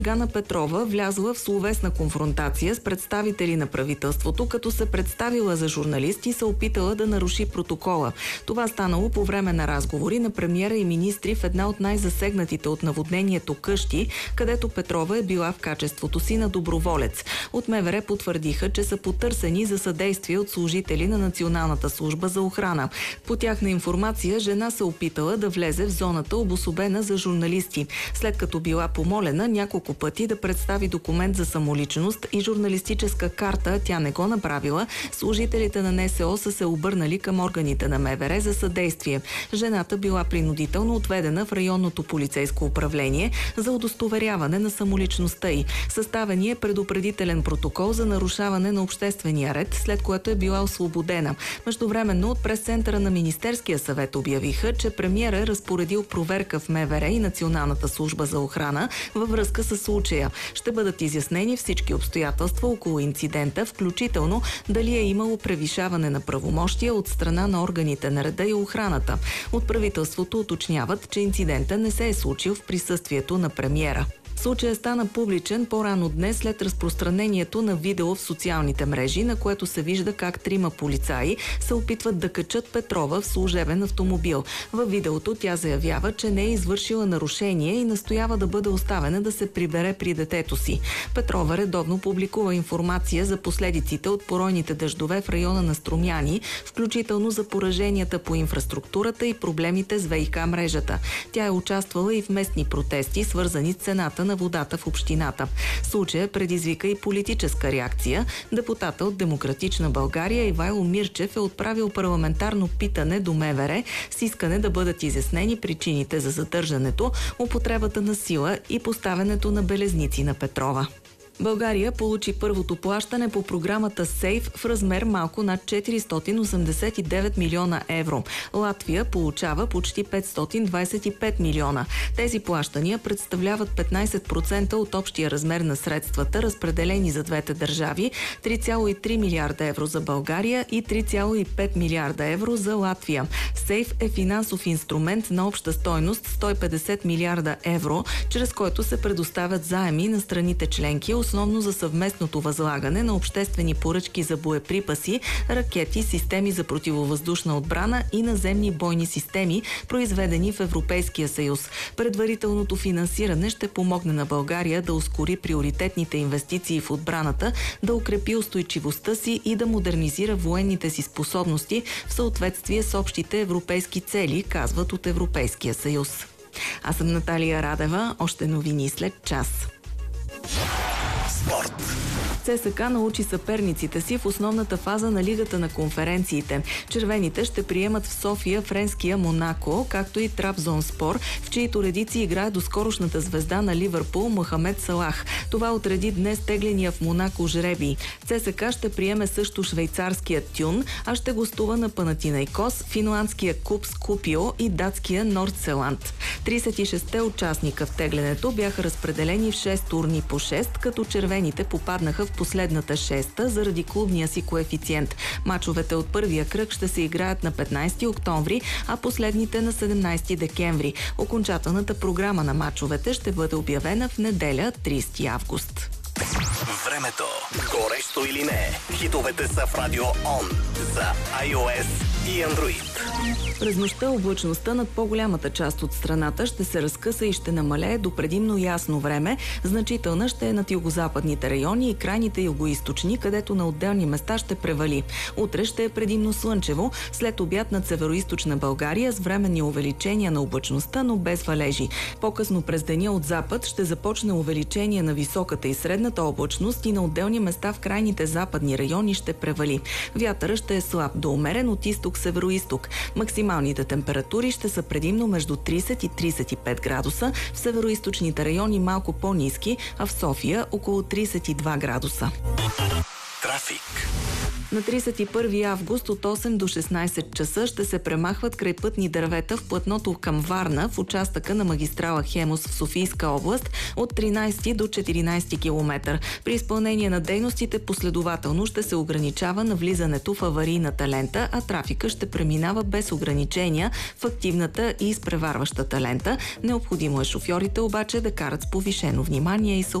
Гана Петрова влязла в словесна конфронтация с представители на правителството, като се представила за журналист и се опитала да наруши протокола. Това станало по време на разговори на премиера и министри в една от най-засегнатите от наводнението къщи, където Петрова е била в качеството си на доброволец. От МВР потвърдиха, че са потърсени за съдействие от служители на Националната служба за охрана. По тяхна информация, жена се опитала да влезе в зоната, обособена за журналисти. След като била помолена няколко пъти да представи документ за самоличност и журналистическа карта, тя не го направила, служителите на НСО са се обърнали към органите на МВР за съдействие. Жената била принудително отведена в районното полицейско управление за удостоверяване на самоличността й. Съставен е предупредителен протокол за нарушаване на обществения ред, след което е била освободена. Междувременно от прес-центъра на Министерския съвет обявиха, че премиера е разпоредил проверка в МВР и Националната служба за охрана във връзка с случая. Ще бъдат изяснени всички обстоятелства около инцидента, включително дали е имало превишаване на правомощия от страна на органите на реда и охраната. От правителството уточняват, че инцидентът не се е случил в присъствието на премиера. Случаят стана публичен по-рано днес след разпространението на видео в социалните мрежи, на което се вижда как трима полицаи се опитват да качат Петрова в служебен автомобил. Във видеото тя заявява, че не е извършила нарушение и настоява да бъде оставена да се прибере при детето си. Петрова редовно публикува информация за последиците от поройните дъждове в района на Струмяни, включително за пораженията по инфраструктурата и проблемите с ВиК мрежата. Тя е участвала и в местни протести, свързани с цената на водата в общината. Случаят предизвика и политическа реакция. Депутата от Демократична България Ивайло Мирчев е отправил парламентарно питане до МВР с искане да бъдат изяснени причините за задържането, употребата на сила и поставянето на белезници на Петрова. България получи първото плащане по програмата СЕЙФ в размер малко над 489 милиона евро. Латвия получава почти 525 милиона. Тези плащания представляват 15% от общия размер на средствата, разпределени за двете държави, 3,3 милиарда евро за България и 3,5 милиарда евро за Латвия. СЕЙФ е финансов инструмент на обща стойност 150 милиарда евро, чрез който се предоставят заеми на страните членки, основно за съвместното възлагане на обществени поръчки за боеприпаси, ракети, системи за противовъздушна отбрана и наземни бойни системи, произведени в Европейския съюз. Предварителното финансиране ще помогне на България да ускори приоритетните инвестиции в отбраната, да укрепи устойчивостта си и да модернизира военните си способности в съответствие с общите европейски цели, казват от Европейския съюз. Аз съм Наталия Радева. Още новини след час. Спорт. ЦСКА научи съперниците си в основната фаза на Лигата на конференциите. Червените ще приемат в София френския Монако, както и Трабзонспор, в чиито редици играе доскорошната звезда на Ливърпул Мохамед Салах. Това отреди днес тегления в Монако жребий. ЦСКА ще приеме също швейцарския Тюн, а ще гостува на Панатинайкос, финландския Куб Скупио и датския Нордселанд. 36-те участника в тегленето бяха разпределени в 6 турни по 6, като червените попаднаха в последната шеста заради клубния си коефициент. Мачовете от първия кръг ще се играят на 15 октомври, а последните на 17 декември. Окончателната програма на мачовете ще бъде обявена в неделя, 30 август. Времето. Горещо или не? Хитовете са в Радио Он за iOS и Android. През нощта облачността над по-голямата част от страната ще се разкъса и ще намалее до предимно ясно време. Значителна ще е над югозападните райони и крайните югоизточни, където на отделни места ще превали. Утре ще е предимно слънчево, след обяд над североизточна България с временни увеличения на облачността, но без валежи. По-късно през деня от запад ще започне увеличение на високата и средната облачност и на отделни места в крайните западни райони ще превали. Вятъра ще е слаб до умерен от изток-североизток. Максималните температури ще са предимно между 30 и 35 градуса, в североизточните райони малко по-ниски, а в София около 32 градуса. Трафик. На 31 август от 8 до 16 часа ще се премахват крайпътни дървета в платното към Варна в участъка на магистрала Хемус в Софийска област от 13 до 14 км. При изпълнение на дейностите последователно ще се ограничава навлизането в аварийната лента, а трафика ще преминава без ограничения в активната и изпреварващата лента. Необходимо е шофьорите обаче да карат с повишено внимание и